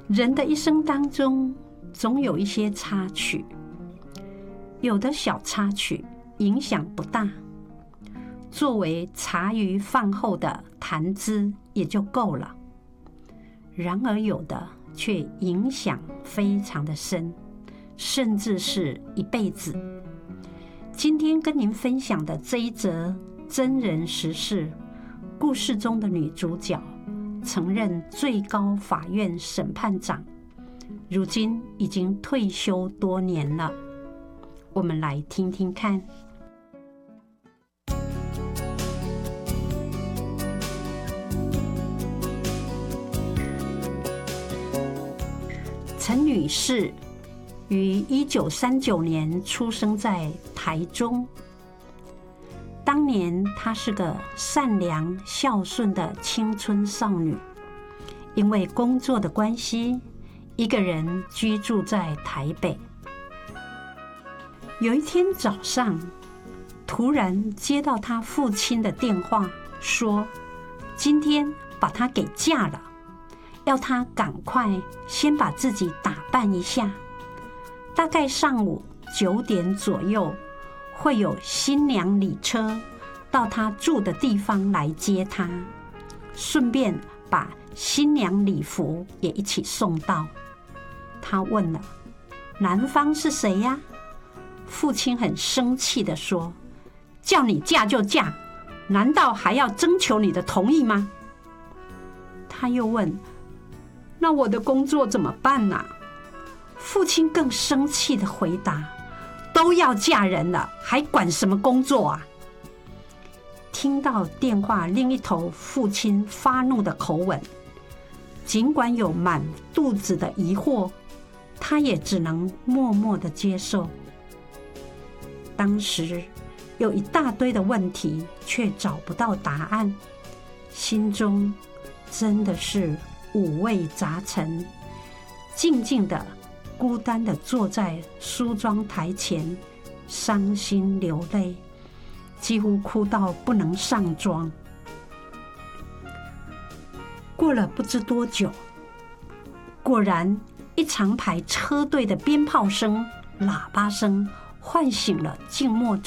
人的一生当中，总有一些插曲，有的小插曲影响不大，作为茶余饭后的谈资也就够了。然而有的却影响非常的深，甚至是一辈子。今天跟您分享的这一则真人实事，故事中的女主角曾任最高法院审判长，如今已经退休多年了。我们来听听看。陈女士于1939年出生在台中。当年她是个善良孝顺的青春少女，因为工作的关系，一个人居住在台北。有一天早上，突然接到她父亲的电话，说今天把她给嫁了，要她赶快先把自己打扮一下，大概上午9点左右会有新娘礼车到她住的地方来接她，顺便把新娘礼服也一起送到。她问了，男方是谁呀？父亲很生气地说，叫你嫁就嫁，难道还要征求你的同意吗？她又问，那我的工作怎么办啊？父亲更生气地回答，都要嫁人了，还管什么工作啊？听到电话另一头父亲发怒的口吻，尽管有满肚子的疑惑，他也只能默默地接受。当时有一大堆的问题，却找不到答案，心中真的是五味杂陈，静静的孤单地坐在梳妆台前，伤心流泪，几乎哭到不能上妆。过了不知多久，果然一长排车队的鞭炮声、喇叭声唤醒了静默